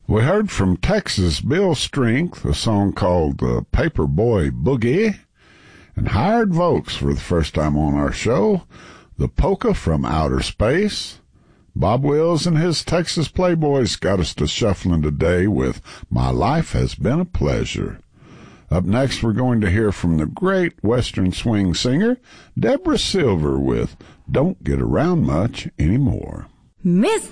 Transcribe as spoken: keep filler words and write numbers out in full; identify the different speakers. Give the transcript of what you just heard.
Speaker 1: We heard from Texas Bill Strength, a song called the Paperboy Boogie, and Hired Volks for the first time on our show, the Polka from Outer Space. Bob Wills and his Texas Playboys got us to shuffling today with My Life Has Been a Pleasure. Up next, we're going to hear from the great Western swing singer, Deborah Silver, with Don't Get Around Much Anymore.
Speaker 2: Miss